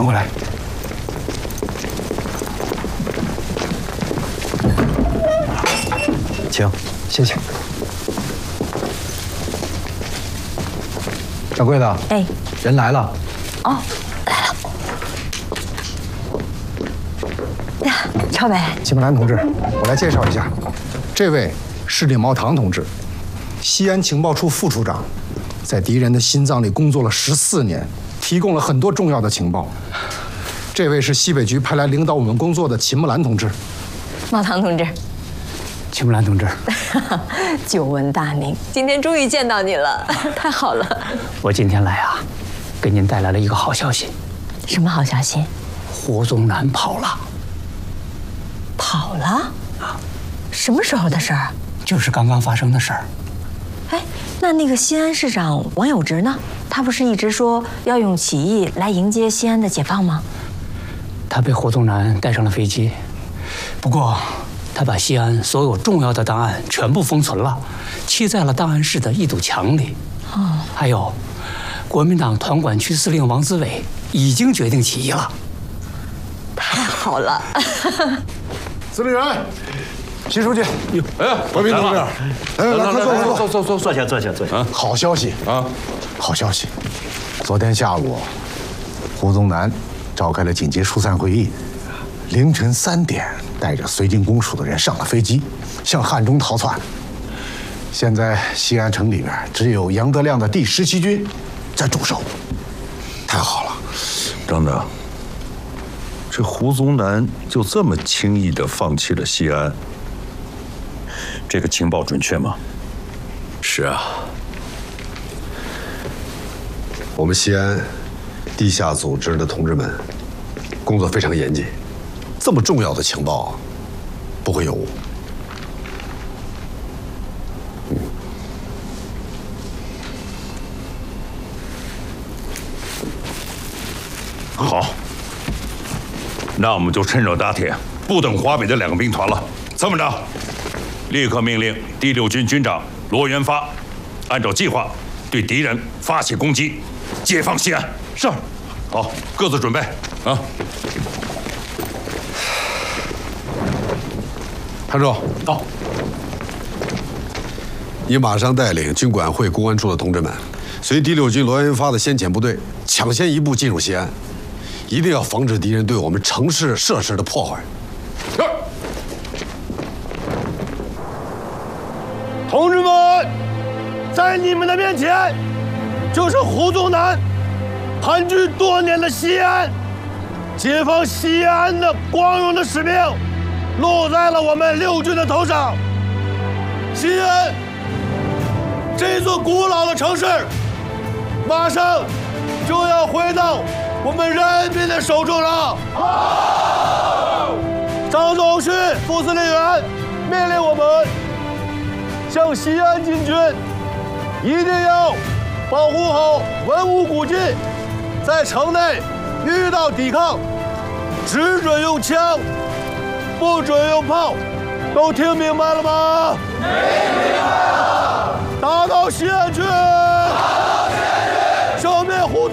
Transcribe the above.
跟我来。请，谢谢。掌柜的， 哎， 人来了。 哦，来了。呀，朝北， 金木兰同志，我来介绍一下，这位是李茂堂同志，西安情报处副处长，在敌人的心脏里工作了14年，提供了很多重要的情报。这位是西北局派来领导我们工作的秦木兰同志。 茂堂同志， 秦木兰同志， 久闻大名，今天终于见到你了，太好了。 我今天来啊，给您带来了一个好消息。 什么好消息？ 胡宗南跑了。 跑了？啊？什么时候的事儿？ 就是刚刚发生的事儿。 哎，那个西安市长王有直呢？他不是一直说要用起义来迎接西安的解放吗？ 他被胡宗南带上了飞机，不过他把西安所有重要的档案全部封存了，砌在了档案室的一堵墙里。哦，还有，国民党团管区司令王子伟已经决定起义了。 太好了！ 司令员，习书记， 哎， 文明同志，来，快坐， 坐下。 好消息啊，好消息！昨天下午，胡宗南召开了紧急疏散会议，凌晨3点，带着绥靖公署的人上了飞机，向汉中逃窜。现在西安城里边只有杨德亮的第17军在驻守。太好了， 张长，这胡宗南就这么轻易地放弃了西安，这个情报准确吗？ 是啊，我们西安地下组织的同志们工作非常严谨，这么重要的情报不会有误。 好，那我们就趁热打铁，不等华北的2个兵团了。参谋长，立刻命令第6军军长罗元发，按照计划对敌人发起攻击，解放西安。是。好，各自准备啊。 韩叔， 到。 你马上带领军管会公安处的同志们，随第6军罗元发的先遣部队抢先一步进入西安，一定要防止敌人对我们城市设施的破坏。 是。 同志们，在你们的面前，就是胡宗南盘踞多年的西安，解放西安的光荣的使命，落在了我们6军的头上。西安这座古老的城市，马上就要回到我们人民的手中了。张总旭副司令员命令我们向西安进军，一定要保护好文物古迹，在城内遇到抵抗，只准用枪，不准用炮，都听明白了吗？听明白了。打到西安去！